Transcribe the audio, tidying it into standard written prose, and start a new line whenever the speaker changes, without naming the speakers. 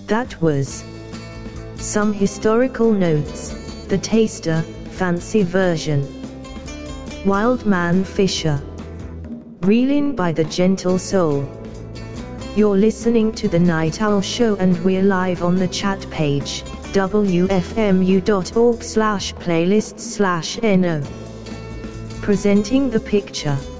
That was some historical notes, The Taster, fancy version. Wild Man Fisher. Reeling by the Gentle Soul. You're listening to The Night Owl Show and we're live on the chat page, wfmu.org/playlists/no. Presenting the picture.